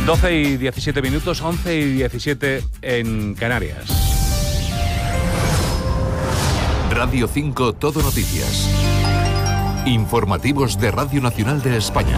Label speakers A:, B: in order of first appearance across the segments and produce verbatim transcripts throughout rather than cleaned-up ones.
A: doce y diecisiete minutos, once y diecisiete en Canarias.
B: Radio cinco Todo Noticias. Informativos de Radio Nacional de España.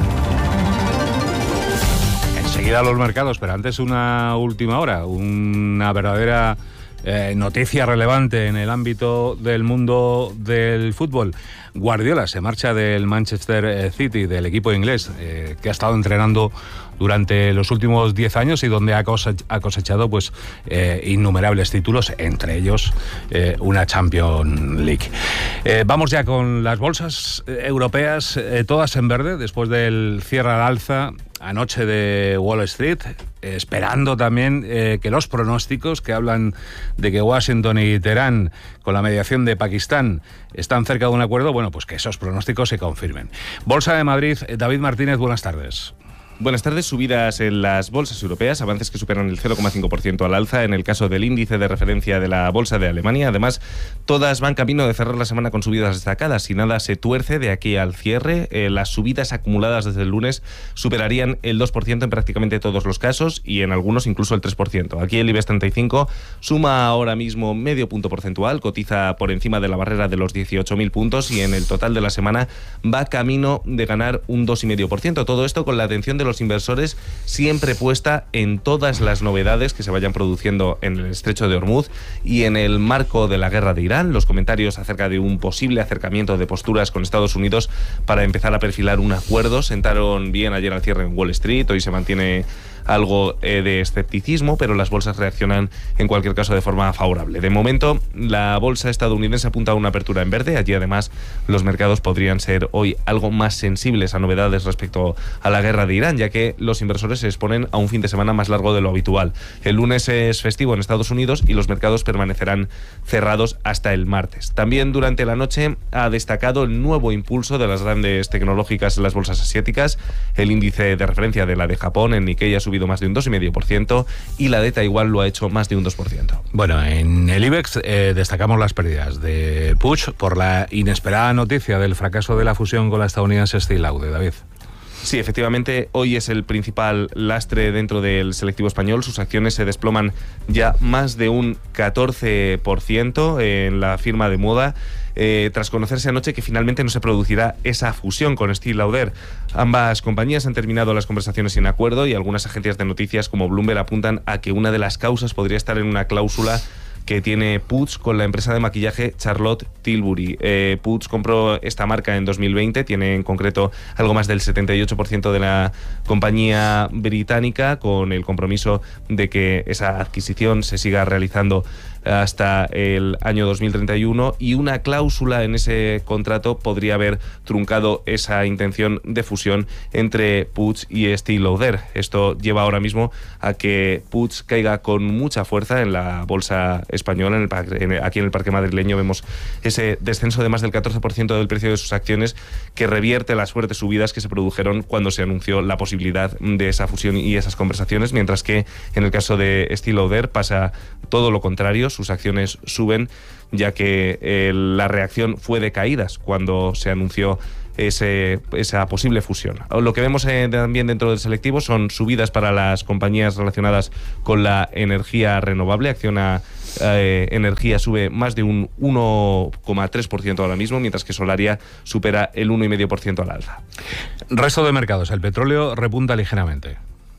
A: Enseguida los mercados, pero antes una última hora, una verdadera eh, noticia relevante en el ámbito del mundo del fútbol. Guardiola se marcha del Manchester City, del equipo inglés, eh, que ha estado entrenando durante los últimos diez años y donde ha cosechado pues eh, innumerables títulos, entre ellos eh, una Champions League. Eh, vamos ya con las bolsas europeas, eh, todas en verde, después del cierre al alza anoche de Wall Street, eh, esperando también eh, que los pronósticos que hablan de que Washington y Teherán, con la mediación de Pakistán, están cerca de un acuerdo, bueno, pues que esos pronósticos se confirmen. Bolsa de Madrid, David Martínez, buenas tardes.
C: Buenas tardes. Subidas en las bolsas europeas, avances que superan el cero coma cinco por ciento al alza en el caso del índice de referencia de la bolsa de Alemania. Además, todas van camino de cerrar la semana con subidas destacadas. Si nada se tuerce de aquí al cierre, eh, las subidas acumuladas desde el lunes superarían el dos por ciento en prácticamente todos los casos y en algunos incluso el tres por ciento. Aquí el IBEX treinta y cinco suma ahora mismo medio punto porcentual, cotiza por encima de la barrera de los dieciocho mil puntos y en el total de la semana va camino de ganar un dos coma cinco por ciento. Todo esto con la atención de los inversores siempre puesta en todas las novedades que se vayan produciendo en el estrecho de Hormuz y en el marco de la guerra de Irán. Los comentarios acerca de un posible acercamiento de posturas con Estados Unidos para empezar a perfilar un acuerdo sentaron bien ayer al cierre en Wall Street. Hoy se mantiene algo eh, de escepticismo, pero las bolsas reaccionan en cualquier caso de forma favorable. De momento, la bolsa estadounidense apunta a una apertura en verde. Allí además los mercados podrían ser hoy algo más sensibles a novedades respecto a la guerra de Irán, ya que los inversores se exponen a un fin de semana más largo de lo habitual. El lunes es festivo en Estados Unidos y los mercados permanecerán cerrados hasta el martes. También durante la noche ha destacado el nuevo impulso de las grandes tecnológicas en las bolsas asiáticas. El índice de referencia de la de Japón, el Nikkei, ha subido más de un dos coma cinco por ciento y la de Taiwán lo ha hecho más de un dos por ciento.
A: Bueno, en el IBEX eh, destacamos las pérdidas de Puig por la inesperada noticia del fracaso de la fusión con la estadounidense Estée Lauder. David.
C: Sí, efectivamente, hoy es el principal lastre dentro del selectivo español. Sus acciones se desploman ya más de un catorce por ciento en la firma de moda, eh, tras conocerse anoche que finalmente no se producirá esa fusión con Estée Lauder. Ambas compañías han terminado las conversaciones sin acuerdo y algunas agencias de noticias como Bloomberg apuntan a que una de las causas podría estar en una cláusula que tiene Puig con la empresa de maquillaje Charlotte Tilbury. Eh, Puig compró esta marca en dos mil veinte, tiene en concreto algo más del setenta y ocho por ciento de la compañía británica, con el compromiso de que esa adquisición se siga realizando hasta el año dos mil treinta y uno, y una cláusula en ese contrato podría haber truncado esa intención de fusión entre Puig y Estée Lauder. Esto lleva ahora mismo a que Puig caiga con mucha fuerza en la bolsa española. En el, en, aquí en el parque madrileño vemos ese descenso de más del catorce por ciento del precio de sus acciones, que revierte las fuertes subidas que se produjeron cuando se anunció la posibilidad de esa fusión y esas conversaciones, mientras que en el caso de Estée Lauder pasa todo lo contrario. Sus acciones suben, ya que eh, la reacción fue de caídas cuando se anunció ese, esa posible fusión. Lo que vemos eh, también dentro del selectivo son subidas para las compañías relacionadas con la energía renovable. Acciona eh, Energía sube más de un uno coma tres por ciento ahora mismo, mientras que Solaria supera el uno coma cinco por ciento al alza.
A: Resto de mercados, el petróleo repunta ligeramente.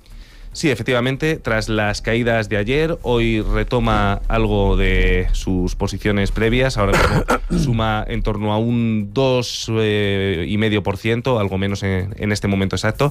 C: Sí, efectivamente, tras las caídas de ayer, hoy retoma algo de sus posiciones previas. Ahora mismo suma en torno a un dos coma cinco por ciento, algo menos en, en este momento exacto,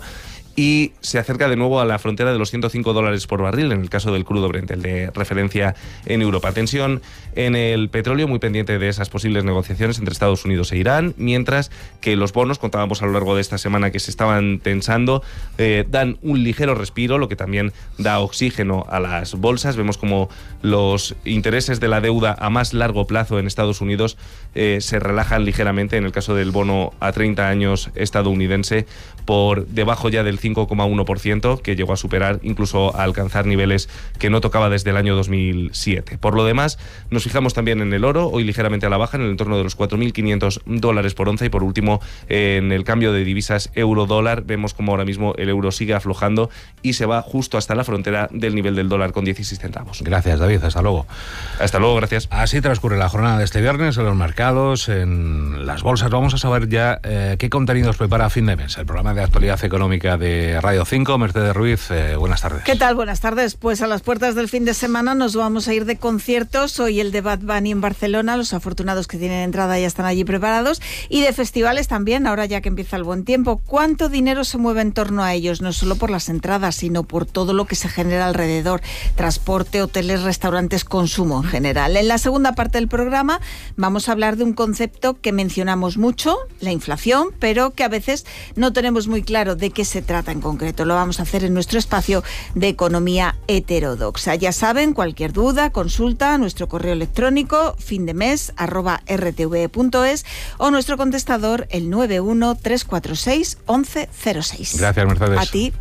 C: y se acerca de nuevo a la frontera de los ciento cinco dólares por barril en el caso del crudo Brent, el de referencia en Europa. Tensión en el petróleo, muy pendiente de esas posibles negociaciones entre Estados Unidos e Irán, mientras que los bonos, contábamos a lo largo de esta semana que se estaban tensando, eh, dan un ligero respiro, lo que también da oxígeno a las bolsas. Vemos como los intereses de la deuda a más largo plazo en Estados Unidos eh, se relajan ligeramente en el caso del bono a treinta años estadounidense, por debajo ya del cinco coma uno por ciento, que llegó a superar, incluso a alcanzar niveles que no tocaba desde el año dos mil siete. Por lo demás, nos fijamos también en el oro, hoy ligeramente a la baja, en el entorno de los cuatro mil quinientos dólares por onza, y por último, en el cambio de divisas euro-dólar, vemos como ahora mismo el euro sigue aflojando y se va justo hasta la frontera del nivel del dólar con dieciséis centavos.
A: Gracias, David. Hasta luego.
C: Hasta luego, gracias.
A: Así transcurre la jornada de este viernes en los mercados, en las bolsas. Vamos a saber ya eh, qué contenidos prepara Fin de Mes, el programa de actualidad económica de Radio cinco. Mercedes Ruiz, eh, buenas tardes.
D: ¿Qué tal? Buenas tardes. Pues a las puertas del fin de semana nos vamos a ir de conciertos. Hoy el de Bad Bunny en Barcelona, los afortunados que tienen entrada ya están allí preparados, y de festivales también, ahora ya que empieza el buen tiempo. ¿Cuánto dinero se mueve en torno a ellos? No solo por las entradas, sino por todo lo que se genera alrededor: transporte, hoteles, restaurantes, consumo en general. En la segunda parte del programa vamos a hablar de un concepto que mencionamos mucho, la inflación, pero que a veces no tenemos muy claro de qué se trata en concreto. Lo vamos a hacer en nuestro espacio de economía heterodoxa. Ya saben, cualquier duda, consulta, nuestro correo electrónico findemes arroba r t v punto es o nuestro contestador el nueve uno tres cuatro seis once cero seis.
A: Gracias, Mercedes.
D: A ti.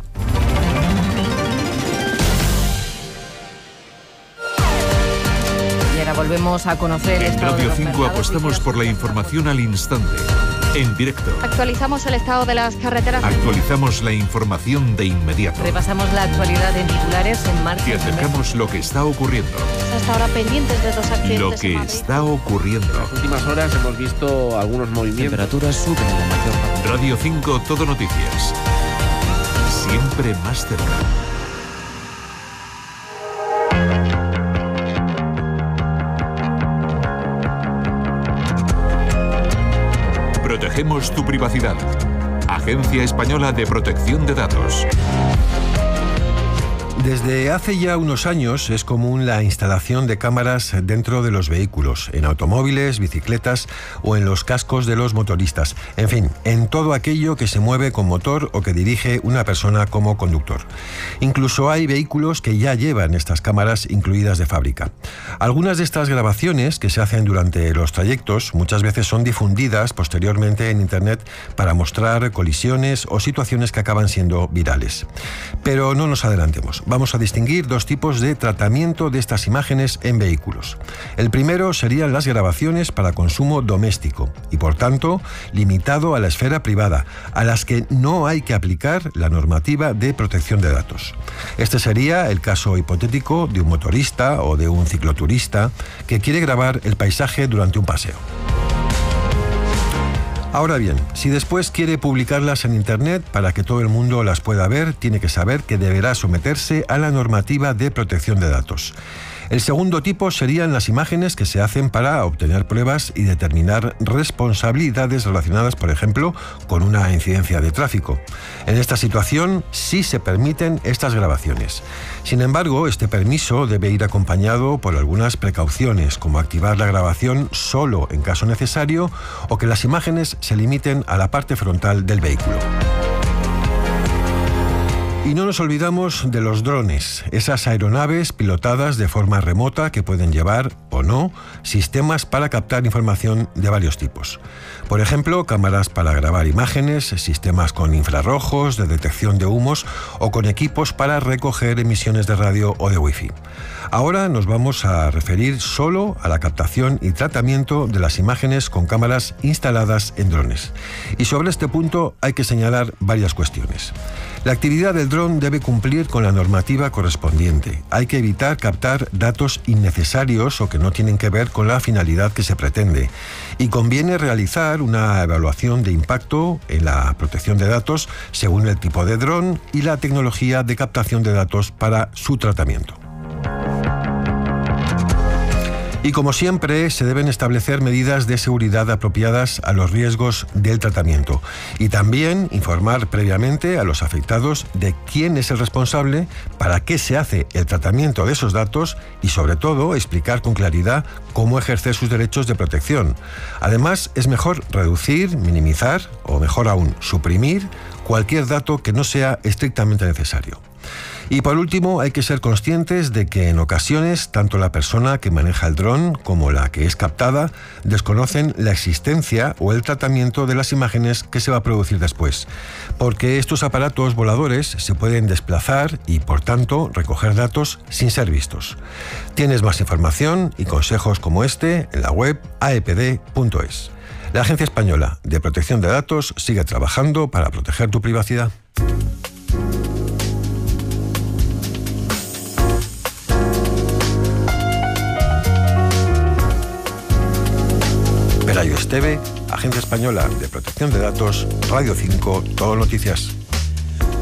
E: Y ahora volvemos a conocer el
B: En
E: estado de
B: Radio
E: los
B: cinco
E: mercados.
B: apostamos por la información al instante, en directo.
F: Actualizamos el estado de las carreteras.
B: Actualizamos la información de inmediato.
E: Repasamos la actualidad en titulares en marcha.
B: Te acercamos lo que está ocurriendo.
F: Hasta ahora pendientes de dos accidentes
B: Lo
F: en
B: que
F: Madrid.
B: está ocurriendo.
G: En las últimas horas hemos visto algunos movimientos.
E: Temperaturas suben en la mayor parte.
B: Radio cinco Todo Noticias. Siempre más cerca. Protegemos tu privacidad. Agencia Española de Protección de Datos.
H: Desde hace ya unos años es común la instalación de cámaras dentro de los vehículos, en automóviles, bicicletas o en los cascos de los motoristas. En fin, en todo aquello que se mueve con motor o que dirige una persona como conductor. Incluso hay vehículos que ya llevan estas cámaras incluidas de fábrica. Algunas de estas grabaciones que se hacen durante los trayectos muchas veces son difundidas posteriormente en Internet para mostrar colisiones o situaciones que acaban siendo virales. Pero no nos adelantemos. Vamos a distinguir dos tipos de tratamiento de estas imágenes en vehículos. El primero serían las grabaciones para consumo doméstico y, por tanto, limitado a la esfera privada, a las que no hay que aplicar la normativa de protección de datos. Este sería el caso hipotético de un motorista o de un cicloturista que quiere grabar el paisaje durante un paseo. Ahora bien, si después quiere publicarlas en Internet para que todo el mundo las pueda ver, tiene que saber que deberá someterse a la normativa de protección de datos. El segundo tipo serían las imágenes que se hacen para obtener pruebas y determinar responsabilidades relacionadas, por ejemplo, con una incidencia de tráfico. En esta situación sí se permiten estas grabaciones. Sin embargo, este permiso debe ir acompañado por algunas precauciones, como activar la grabación solo en caso necesario o que las imágenes se limiten a la parte frontal del vehículo. Y no nos olvidamos de los drones, esas aeronaves pilotadas de forma remota que pueden llevar, o no, sistemas para captar información de varios tipos. Por ejemplo, cámaras para grabar imágenes, sistemas con infrarrojos, de detección de humos o con equipos para recoger emisiones de radio o de wifi. Ahora nos vamos a referir solo a la captación y tratamiento de las imágenes con cámaras instaladas en drones. Y sobre este punto hay que señalar varias cuestiones. La actividad del dron debe cumplir con la normativa correspondiente. Hay que evitar captar datos innecesarios o que no tienen que ver con la finalidad que se pretende. Y conviene realizar una evaluación de impacto en la protección de datos según el tipo de dron y la tecnología de captación de datos para su tratamiento. Y como siempre, se deben establecer medidas de seguridad apropiadas a los riesgos del tratamiento y también informar previamente a los afectados de quién es el responsable, para qué se hace el tratamiento de esos datos y, sobre todo, explicar con claridad cómo ejercer sus derechos de protección. Además, es mejor reducir, minimizar o, mejor aún, suprimir cualquier dato que no sea estrictamente necesario. Y por último, hay que ser conscientes de que en ocasiones tanto la persona que maneja el dron como la que es captada desconocen la existencia o el tratamiento de las imágenes que se va a producir después, porque estos aparatos voladores se pueden desplazar y por tanto recoger datos sin ser vistos. Tienes más información y consejos como este en la web a e pe de punto es. La Agencia Española de Protección de Datos sigue trabajando para proteger tu privacidad. Pelayo Esteve, Agencia Española de Protección de Datos, Radio cinco, Todo Noticias.